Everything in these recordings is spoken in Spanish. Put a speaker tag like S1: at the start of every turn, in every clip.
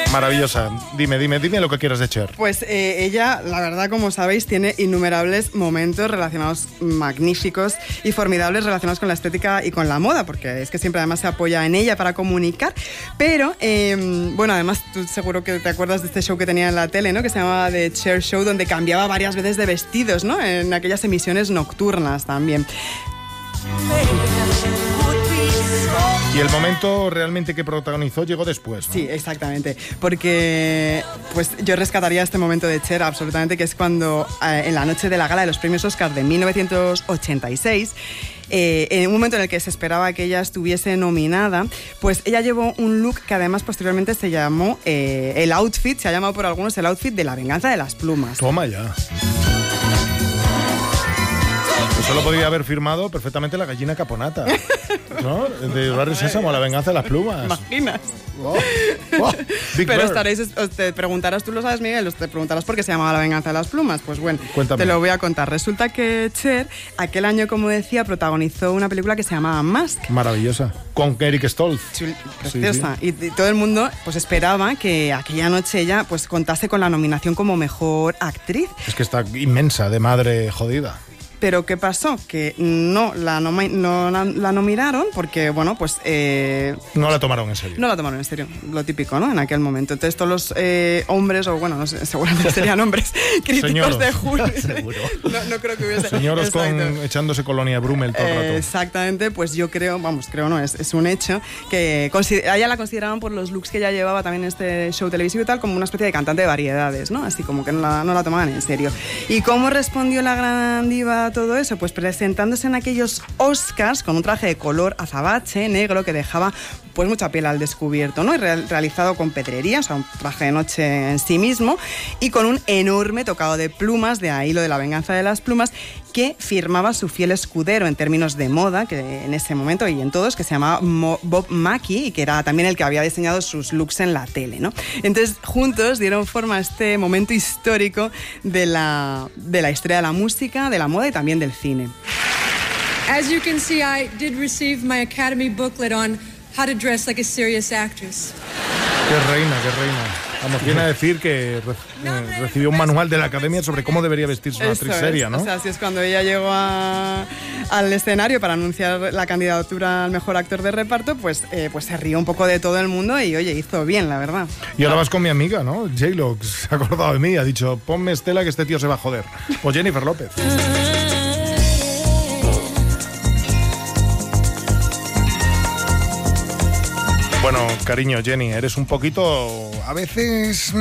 S1: Maravillosa. Dime lo que quieras de Cher.
S2: Pues ella, la verdad, como sabéis, tiene innumerables momentos relacionados magníficos y formidables relacionados con la estética y con la moda, porque es que siempre además se apoya en ella para comunicar. Pero, bueno, además tú seguro que te acuerdas de este show que tenía en la tele, ¿no? Que se llamaba The Cher Show, donde cambiaba varias veces de vestidos, ¿no? En aquellas emisiones nocturnas también.
S1: Y el momento realmente que protagonizó llegó después, ¿no?
S2: Sí, exactamente, porque pues yo rescataría este momento de Cher absolutamente, que es cuando en la noche de la gala de los premios Oscar de 1986, en un momento en el que se esperaba que ella estuviese nominada, pues ella llevó un look que además posteriormente se llamó el outfit, se ha llamado por algunos el outfit de la venganza de las plumas.
S1: Toma ya. Eso lo podría haber firmado perfectamente la gallina Caponata, ¿no? De Barrio Sésamo, la venganza de las plumas.
S2: ¿Imaginas?
S1: Oh, oh,
S2: pero te preguntarás, tú lo sabes, Miguel, te preguntarás por qué se llamaba La venganza de las plumas. Pues bueno,
S1: cuéntame.
S2: Te lo voy a contar. Resulta que Cher, aquel año, como decía, protagonizó una película que se llamaba Mask.
S1: Maravillosa. Con Eric Stoltz.
S2: Preciosa.
S1: Sí.
S2: Y todo el mundo pues esperaba que aquella noche ella pues contase con la nominación como mejor actriz.
S1: Es que está inmensa, de madre jodida.
S2: Pero ¿qué pasó? Que no la nominaron porque, bueno, pues...
S1: no la tomaron en serio.
S2: No la tomaron en serio, lo típico, ¿no? En aquel momento. Entonces todos los hombres, o bueno, no sé, seguramente serían hombres críticos
S1: Señoros,
S2: de Hollywood.
S1: seguro.
S2: No creo que hubiese...
S1: Señoros echándose colonia Brummel todo el rato.
S2: Exactamente, pues yo creo, es un hecho, que a ella la consideraban por los looks que ella llevaba también en este show televisivo y tal, como una especie de cantante de variedades, ¿no? Así como que no la tomaban en serio. ¿Y cómo respondió la gran diva a todo eso? Pues presentándose en aquellos Oscars con un traje de color azabache negro que dejaba pues mucha piel al descubierto, ¿no? Y realizado con pedrería, o sea, un traje de noche en sí mismo, y con un enorme tocado de plumas, de ahí lo de la venganza de las plumas, que firmaba su fiel escudero en términos de moda, que en ese momento y en todos, que se llamaba Bob Mackie, y que era también el que había diseñado sus looks en la tele, ¿no? Entonces, juntos dieron forma a este momento histórico de la historia de la música, de la moda y también del cine.
S3: As you can see, I did receive my Academy booklet on how to dress like a serious actress.
S1: Qué reina. Vamos, viene a decir que recibió un manual de la Academia sobre cómo debería vestirse una actriz seria, ¿no?
S2: O sea, así es cuando ella llegó al escenario para anunciar la candidatura al mejor actor de reparto, pues se rió un poco de todo el mundo y, oye, hizo bien, la verdad.
S1: Y ahora vas con mi amiga, ¿no? J-Lo, que se ha acordado de mí, ha dicho, ponme Estela que este tío se va a joder. O Jennifer López. Bueno, cariño, Jenny, eres un poquito... a veces...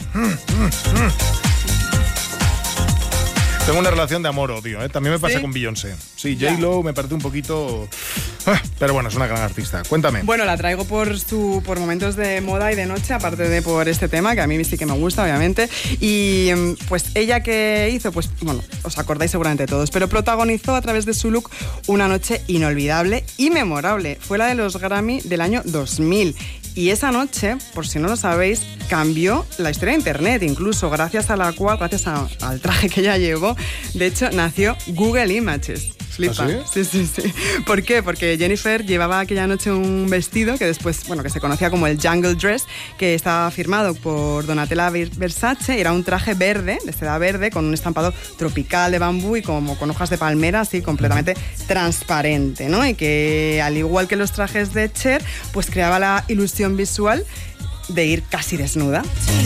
S1: Tengo una relación de amor-odio, ¿eh? También me pasa con Beyoncé. Sí, J-Lo me parece un poquito... pero bueno, es una gran artista. Cuéntame.
S2: Bueno, la traigo por momentos de moda y de noche, aparte de por este tema, que a mí sí que me gusta, obviamente. Y pues ella que hizo, pues bueno, os acordáis seguramente todos, pero protagonizó a través de su look una noche inolvidable y memorable. Fue la de los Grammy del año 2000. Y esa noche, por si no lo sabéis, cambió la historia de Internet, incluso gracias al traje que ella llevó. De hecho, nació Google Images. Flipa.
S1: ¿Ah, sí?
S2: Sí. ¿Por qué? Porque Jennifer llevaba aquella noche un vestido que después, bueno, que se conocía como el Jungle Dress, que estaba firmado por Donatella Versace. Era un traje verde, de seda verde, con un estampado tropical de bambú y como con hojas de palmera, así completamente transparente, ¿no? Y que, al igual que los trajes de Cher, pues creaba la ilusión visual de ir casi desnuda.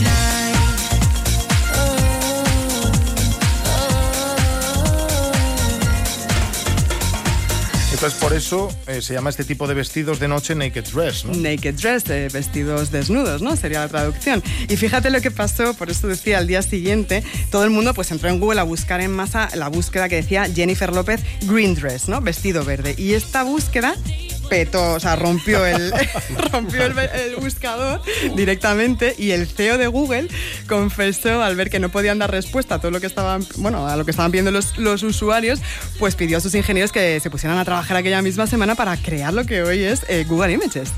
S1: Entonces, por eso se llama este tipo de vestidos de noche naked dress, ¿no?
S2: Naked dress, vestidos desnudos, ¿no? Sería la traducción. Y fíjate lo que pasó, por eso decía, al día siguiente, todo el mundo pues entró en Google a buscar en masa la búsqueda que decía Jennifer López green dress, ¿no? Vestido verde. Y esta búsqueda petó, o sea, rompió el buscador directamente, y el CEO de Google confesó, al ver que no podían dar respuesta a todo lo que estaban, bueno, a lo que estaban viendo los usuarios, pues pidió a sus ingenieros que se pusieran a trabajar aquella misma semana para crear lo que hoy es Google Images.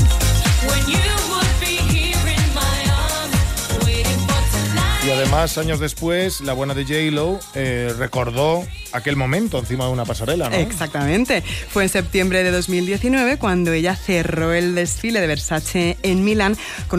S1: Y además, años después, la buena de J-Lo recordó aquel momento encima de una pasarela, ¿no?
S2: Exactamente. Fue en septiembre de 2019 cuando ella cerró el desfile de Versace en Milán con